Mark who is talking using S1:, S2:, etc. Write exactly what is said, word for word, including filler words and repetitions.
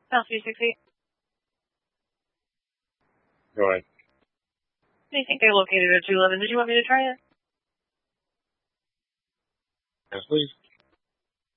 S1: South three six eight.
S2: Go ahead.
S1: I think they're located at two eleven. Did you want me to try it?
S2: Yes, please.